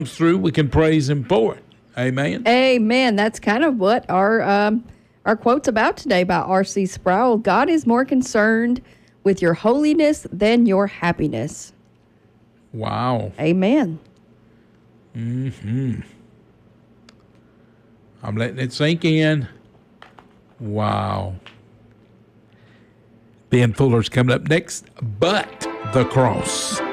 through, we can praise him for it. Amen. Amen. That's kind of what our quote's about today by R.C. Sproul. God is more concerned with your holiness than your happiness. Wow. Amen. I'm letting it sink in. Wow. Ben Fuller's coming up next, but the cross.